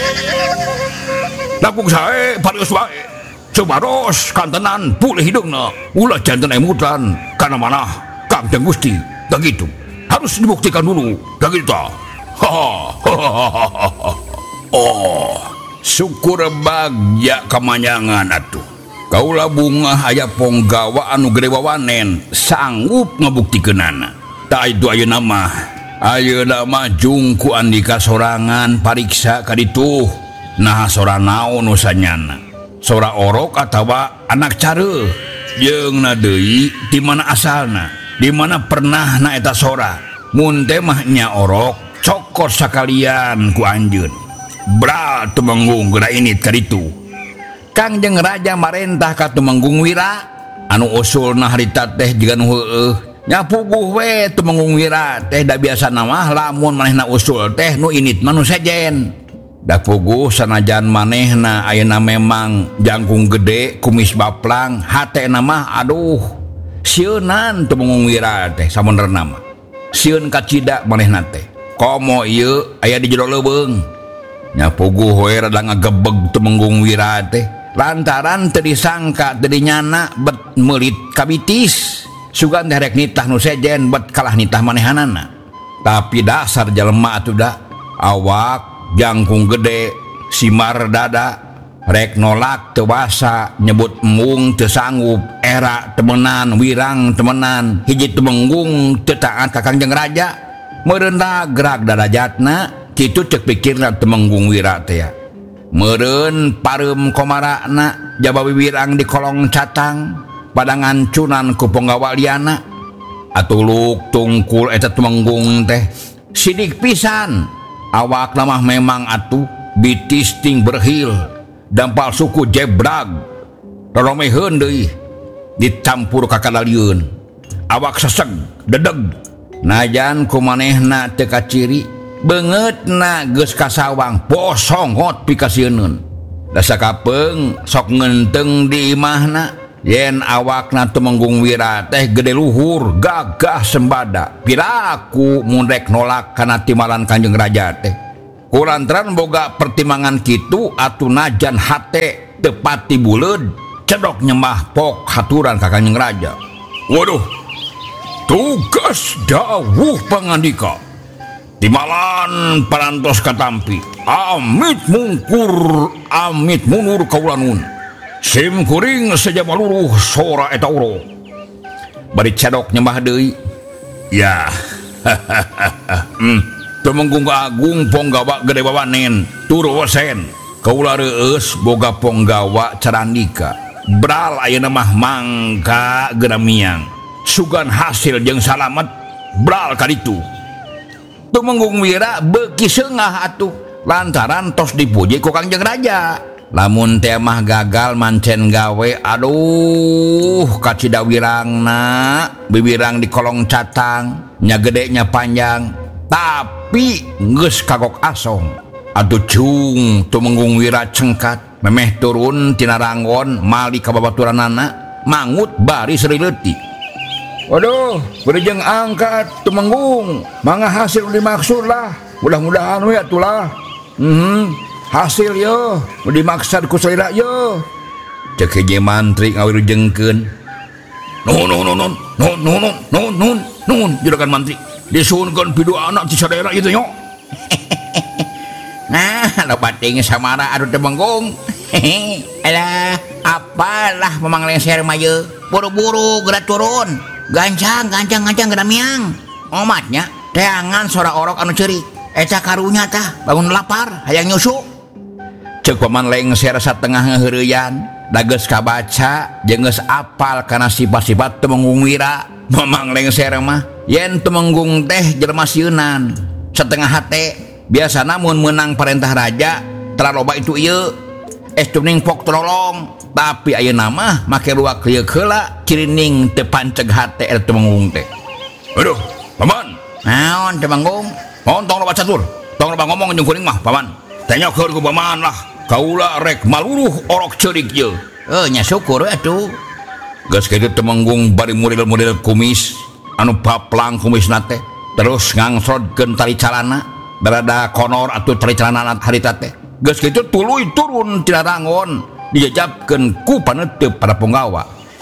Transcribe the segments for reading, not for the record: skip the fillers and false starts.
Lakung sae parios wae. Cobaros kantenan pulih hidungna. Ulah janten emutan kana mana Kangjeng Gusti. Tak gitu. Harus dibuktikan dulu. Tak gitu. Oh, syukur bagja kamanyangan atuh. Kaula bunga aya ponggawa anu gede wawanen sanggup ngabuktikeunana. Tak itu ayeuna mah. Ayeuna mah jungku andika sorangan pariksa ka ditu. Nah sora naon nu sanyana. Sora orok atawa anak care. Jeung deui di mana asalna? Di mana pernah na eta sora? Mun teh mah nya orok cokor sakalian ku anjeun. Bral tumenggung geura init ka ditu. Kangjeng Raja marentah ka Tumenggung Wira anu usulna harita teh jiga nu heueuh. Nya puguh we Tumenggung Wira teh da biasana mah lamun manehna usul teh nu init mah nu sejen. Da puguh sanajan manehna ayeuna memang jangkung gede kumis baplang hatena mah aduh sieunan Tumenggung Wira teh sabenerna mah sieun kacida manehna teh komo ieu aya di jero leubeung nya puguh we rada ngagebeg Tumenggung Wira teh lantaran teu disangka teu dinyana bet meulit kabitis sugan teh rek nitah nu sejen bet kalah nitah manehanana tapi dasar jelema atuh da awak jangkung gede simar dada rek nolak teu basa nyebut embung teu sanggup era temenan wirang temenan hiji Tumenggung teu taat ka Kangjeng Raja meureun gerak darajatna kitu ceuk pikirna Tumenggung Wira teh ya meureun pareum komarakna jabawi wirang di kolong catang padangan cunan ku ponggawa liana atuluk tungkul eta Tumenggung teh sidik pisan awak namah memang atuh bitis ting berhil dampal suku jebrag roromeheun deui dicampur ka kadalieun awak seseg dedeg najan kumanehna teu kaciri beungeutna geus kasawang posongot pikasieunun da sakapeung sok ngeunteung di imahna yen awakna Tumenggung Wira teh gede luhur gagah sembada piraku mun rek nolak kana timalan Kanjeng Raja teh kulantaran boga pertimbangan kitu atuh najan hate teu pati buleud cedok nyembah pok haturan ka Kanjeng Raja. Waduh tugas dawuh pangandika timalan parantos katampi amit mungkur amit munur kaula nuhun sim kuring saja maluruh sora eta urok bari cadok nyembah deui ya Tumenggung Agung ponggawa gede wawanen turu wesen kaula reueus boga ponggawa carandika bral ayeuna mah mangka geura miang sugan hasil jeung salamet bral ka ditu Tumenggung Wira beuki seungah atuh lantaran tos dipuji ku Kangjeng Raja lamun teh mah gagal mancen gawe aduh kacida wirangna bibirang di kolong catang nya gede nya panjang tapi geus kagok asong aduh cung Tumenggung Wira cengkat memeh turun tina ranggon mali ka babaturanana mangut bari seri leutik waduh beujeng angkat Tumenggung mangga hasil dimaksud lah mudah-mudahan we atulah hasil yo dimaksud ku saira yo cek hiji mantri ngawilujengkeun nun juragan mantri disuhunkeun pidu anak ti sadaya ieu nya nah loba ting samara adu Tumenggung alah apalah memang lengser mah ye buru-buru geura turun gancang geura miang omatnya teangan sora orok anu ceurik eta karunya tah bangun lapar hayang nyusu ceuk paman lengser satengah ngaheureyan da geus kabaca jeung geus apal kana sifat-sifat Tumenggung Wira mamang lengser mah yen Tumenggung teh jelema sieunan setengah hate biasana mun meunang parentah raja tara loba itu ieu tuning pok tolong tapi ayeuna mah make luak lieu heula cirining teu panceg hate eta Tumenggung teh aduh paman naon Tumenggung mohon tong loba catur tong loba ngomong jeung kuring mah paman tanyakeun ku paman lah kaula rek maluruh orok ceurik ieu nya syukur atuh geus kitu Tumenggung bari model-model kumis anu paplang kumisna teh terus ngangsrodkeun tali calana berada konor atuh tali calana harita teh geus kitu tuluy turun tina rangon dijajabkeun ku paneuteup para punggawa.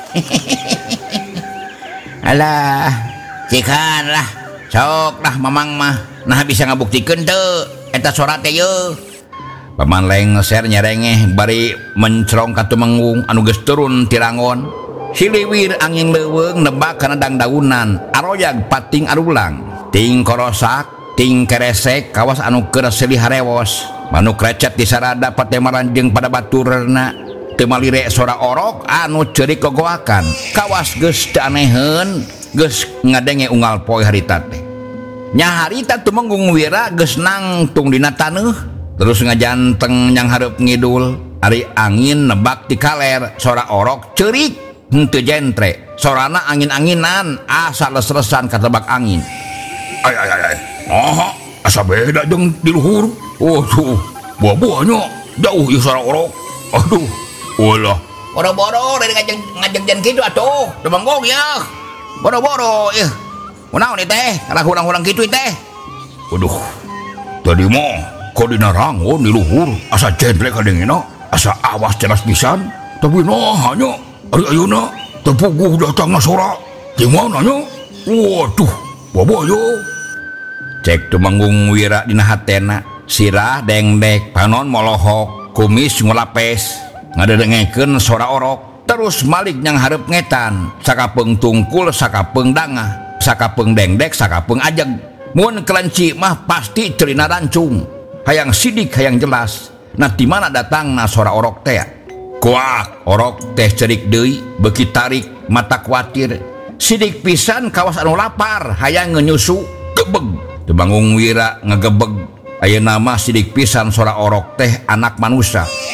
Alah, cikan lah, sok lah mamang mah, nah bisa ngabuktikeun teu eta sorat teh yeuh. Paman lengser nyerengeh bari mencrong ka Tumenggung anu geus turun ti rangon. Hiliwir angin leuweung nebak kana dangdaunan, aroyag pating arulang, ting korosak, ting keresek kawas anu keur silih harewos. Manuk recet di sarada patemaran jeung pada baturna. Teu malire sora orok anu ceurik gogoakan. Kawas geus teu aneheun, geus ngadenge unggal poe harita teh. Nya harita Tumenggung Wira geus nangtung dina taneuh, terus ngajanteng nyang hareup ngidul. Ari angin nebak ti kaler, sora orok ceurik henteu jentre. Sorana angin-anginan asa leres-leresan katebak angin. Ay. Asa beda jeung di luhur. Waduh, buah-buahnya jauh ieu sora orok. Aduh. Ulah, Boro-boro dari ngajeng kitu atuh, Tumenggung ya. Boro-boro ieu. Kunaon ieu teh? Kalau hurang-hurang kitu teh. waduh. Tadi mah kok dina rangon di luhur asa jentre kadengena, asa awas jelas pisan. Tapi nah nya ari ayeuna tepuguh datangna sora. Di mana nya? Waduh, buah-buah. Cek Tumenggung Wira dina hatena, sirah dengdek panon molohok, kumis ngolapes. Ngadedengekeun sora orok, terus malik nyang hareup ngetan, sakapeung tungkul sakapeung dangah, sakapeung dengdek sakapeung ajeg. Mun kelenci mah pasti cerina rancung, hayang sidik hayang jelas. Nah di mana datangna sora orok teh? Kuak orok teh cerik deui, beuki tarik mata kuatir. Sidik pisan kawas anu lapar hayang nyusu, gebeg. Tumenggung Wira ngagebeg, ayeuna mah sidik pisan sora orok teh anak manusia.